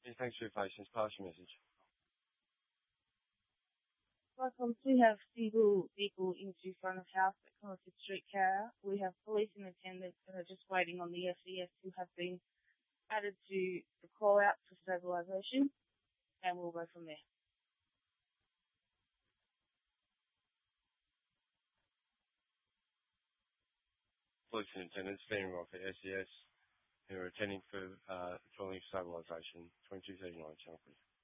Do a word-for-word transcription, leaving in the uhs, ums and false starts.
Thanks for your patience. Pass your message. Welcome. We have single vehicle into front of house at Collingwood Street Carrier. We have police in attendance and are just waiting on the S E S who have been added to the call out for stabilisation, and we'll go from there. Police in attendance, standing by for S E S, who are attending for uh, calling stabilisation, twenty-two thirty-nine, Channel